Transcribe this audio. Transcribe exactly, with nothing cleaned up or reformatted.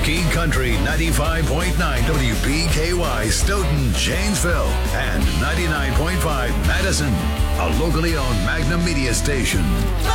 Talking Country ninety-five point nine W B K Y Stoughton, Janesville, and ninety-nine point five Madison, a locally owned Magnum media station.